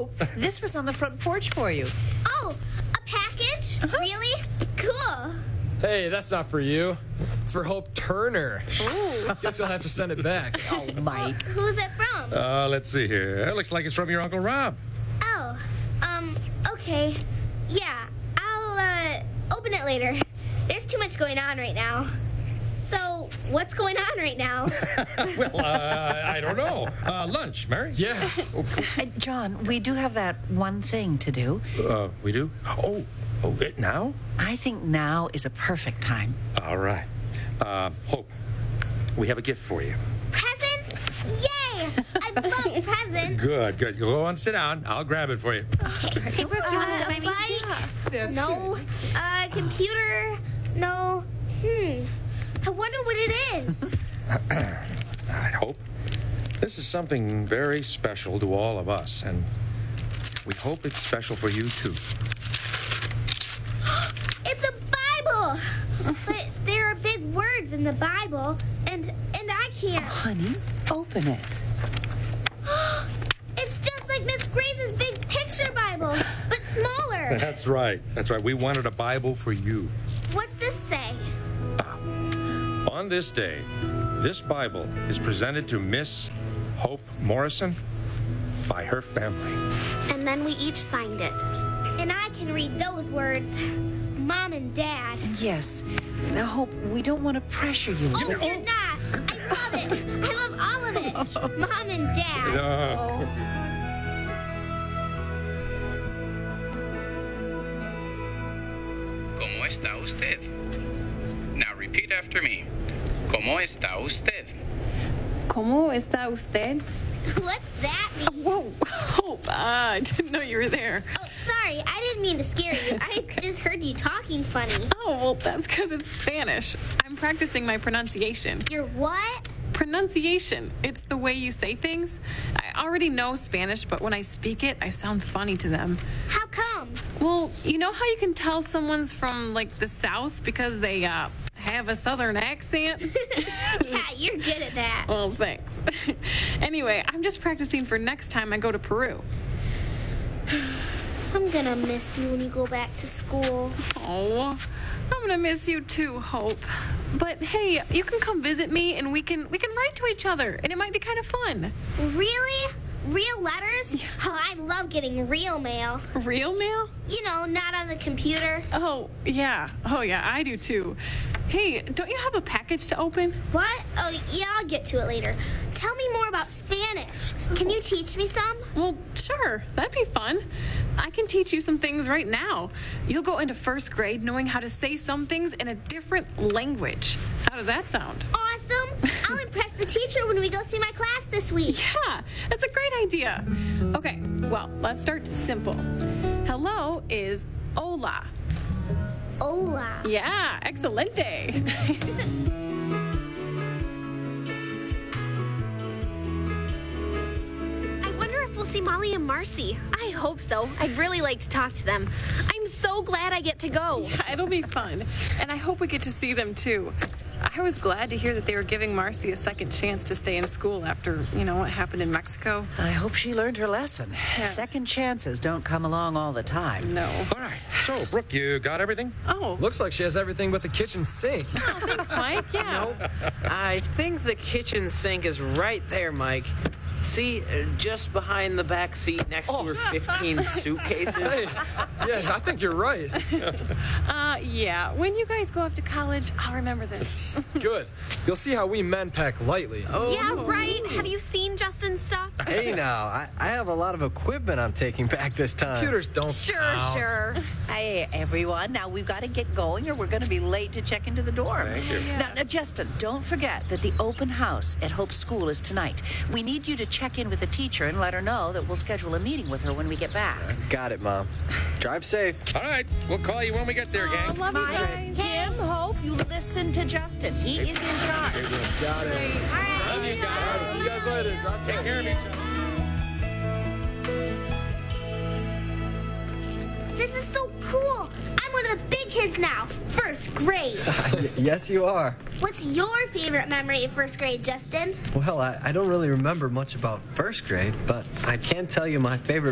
Hope, this was on the front porch for you. Oh, a package? Really? Cool. Hey, that's not for you. It's for Hope Turner. Ooh. Guess you'll have to send it back. Oh, Mike. Who's it from? Let's see here. It looks like it's from your Uncle Rob. Oh, okay. Yeah, I'll, open it later. There's too much going on right now. So, what's going on right now? Well, I don't know. Lunch, Mary? Yeah. John, we do have that one thing to do. We do? Oh, now? I think now is a perfect time. All right. Hope, we have a gift for you. Presents? Yay! I love presents. Good. Go on, sit down. I'll grab it for you. Hey, Brooke, you want to buy me? No. Computer? No. I wonder what it is. I hope. This is something very special to all of us, and we hope it's special for you, too. It's a Bible! But there are big words in the Bible, and I can't. Honey, open it. It's just like Miss Grace's big picture Bible, but smaller. That's right. We wanted a Bible for you. What's this say? On this day, this Bible is presented to Miss Hope Morrison by her family. And then we each signed it. And I can read those words. Mom and Dad. Yes. Now, Hope, we don't want to pressure you. Oh, you're not. I love it. I love all of it. Mom and Dad. ¿Cómo está usted? Now repeat after me. ¿Cómo está usted? ¿Cómo está usted? What's that mean? Whoa, Hope, I didn't know you were there. Oh, sorry. I didn't mean to scare you. I just heard you talking funny. Oh, well, that's because it's Spanish. I'm practicing my pronunciation. Your what? Pronunciation. It's the way you say things. I already know Spanish, but when I speak it, I sound funny to them. How come? Well, you know how you can tell someone's from, like, the South because they, have a Southern accent? Yeah, you're good at that. Well, thanks. Anyway, I'm just practicing for next time I go to Peru. I'm gonna miss you when you go back to school. Oh, I'm gonna miss you too, Hope. But hey, you can come visit me and we can write to each other and it might be kind of fun. Really? Real letters? Yeah. Oh, I love getting real mail. Real mail? You know, not on the computer. Oh, yeah, I do too. Hey, don't you have a package to open? What? Oh, yeah, I'll get to it later. Tell me more about Spanish. Can you teach me some? Well, sure. That'd be fun. I can teach you some things right now. You'll go into first grade knowing how to say some things in a different language. How does that sound? Awesome. I'll impress the teacher when we go see my class this week. Yeah, that's a great idea. Okay, well, let's start simple. Hello is hola. Hola. Yeah, excelente. We'll see Molly and Marcy. I hope so. I'd really like to talk to them. I'm so glad I get to go. Yeah, it'll be fun. And I hope we get to see them too. I was glad to hear that they were giving Marcy a second chance to stay in school after, what happened in Mexico. I hope she learned her lesson. Yeah. Second chances don't come along all the time. No. All right. So, Brooke, you got everything? Oh. Looks like she has everything but the kitchen sink. Oh, thanks, Mike. Yeah. No, I think the kitchen sink is right there, Mike. See, just behind the back seat next to her 15 suitcases. Hey, yeah, I think you're right. Yeah. When you guys go off to college, I'll remember this. Good. You'll see how we men pack lightly. Oh. Yeah, right? Have you seen Justin's stuff? Hey, now, I have a lot of equipment I'm taking back this time. Computers don't count. Sure. Hey, everyone. Now, we've got to get going or we're going to be late to check into the dorm. Thank you. Now, Justin, don't forget that the open house at Hope School is tonight. We need you to check in with the teacher and let her know that we'll schedule a meeting with her when we get back. Got it, Mom. Drive safe. All right. We'll call you when we get there, gang. Love you guys. Tim, Hope, you listen to Justin. He is in charge. Got it. All right. Love you guys. See you guys later. Drive safe. Take care of each other. This is so cool. I'm one of the big kids now. First grade. Yes, you are. What's your favorite memory of first grade, Justin? Well, I don't really remember much about first grade, but I can tell you my favorite